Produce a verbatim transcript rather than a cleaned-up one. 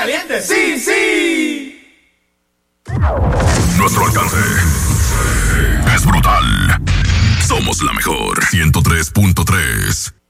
caliente, sí, sí. Nuestro alcance es brutal. Somos la mejor ciento tres punto tres.